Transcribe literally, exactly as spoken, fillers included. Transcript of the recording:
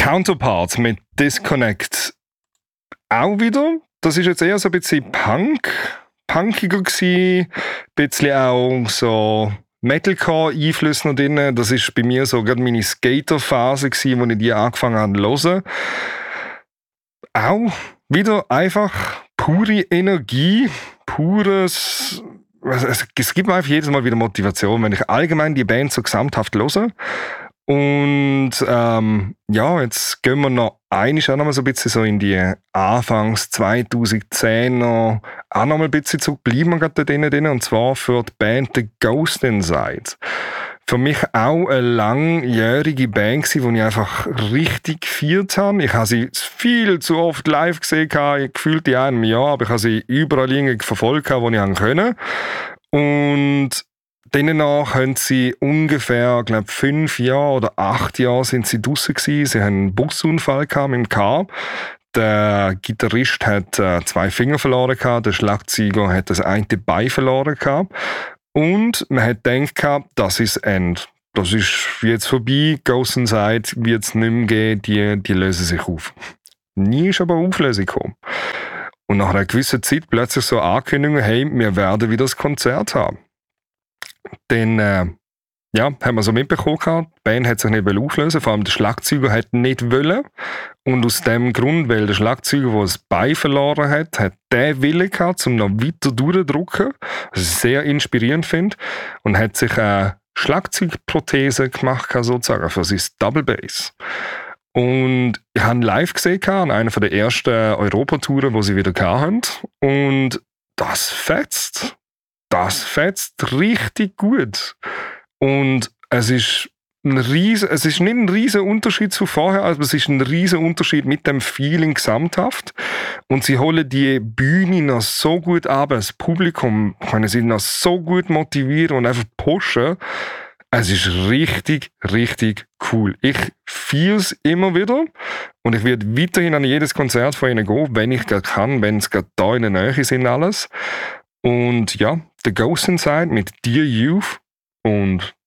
Counterpart mit Disconnect auch wieder. Das ist jetzt eher so ein bisschen Punk, punkiger gewesen, ein bisschen auch so Metalcore-Einflüsse noch drin. Das ist bei mir so gerade meine Skater-Phase gewesen, wo ich die angefangen habe zu hören. Auch wieder einfach pure Energie, pures... Es gibt mir einfach jedes Mal wieder Motivation, wenn ich allgemein die Band so gesamthaft höre. Und ähm, ja, jetzt gehen wir noch einmal auch noch mal so ein bisschen so in die Anfangs zweitausendzehner auch noch mal ein bisschen zurück, bleiben wir gerade dort drin, und zwar für die Band The Ghost Inside. Für mich auch eine langjährige Band gewesen, die ich einfach richtig gefeiert habe. Ich habe sie viel zu oft live gesehen, gefühlt in einem Jahr, aber ich habe sie überall irgendwie verfolgt, wo ich konnte. Und danach haben sie ungefähr, glaube ich, fünf Jahre oder acht Jahre sind sie draussen gewesen. Sie haben einen Busunfall gehabt mit dem Car. Der Gitarrist hat äh, zwei Finger verloren gehabt, der Schlagzeuger hat das eine Bein verloren gehabt. Und man hat gedacht, das ist das Ende. Das ist jetzt vorbei, Ghost Inside wird es nicht mehr geben, die, die lösen sich auf. Nie ist aber eine Auflösung gekommen. Und nach einer gewissen Zeit plötzlich so Ankündigungen, hey, wir werden wieder das Konzert haben. Dann äh, ja, haben wir so mitbekommen, die Band hat sich nicht auflösen, vor allem der Schlagzeuger hat nicht wollen. Und aus dem Grund, weil der Schlagzeuger, der das Bein verloren hat, hat den Willen gehabt, um noch weiter durchzudrücken, was ich sehr inspirierend finde, und hat sich eine Schlagzeugprothese gemacht, sozusagen, für sein Double Bass. Und ich habe ihn live gesehen an einer der ersten Europatouren, die sie wieder hatten. Und das fetzt. Das fetzt richtig gut. Und es ist, ein riesen, es ist nicht ein riesen Unterschied zu vorher, aber es ist ein riesen Unterschied mit dem Feeling gesamthaft. Und sie holen die Bühne noch so gut ab, das Publikum können sie noch so gut motivieren und einfach pushen. Es ist richtig, richtig cool. Ich feiere es immer wieder und ich werde weiterhin an jedes Konzert von ihnen gehen, wenn ich gerade kann, wenn es gerade da in der Nähe sind alles. Und ja, The Ghost Inside mit Dear Youth. Und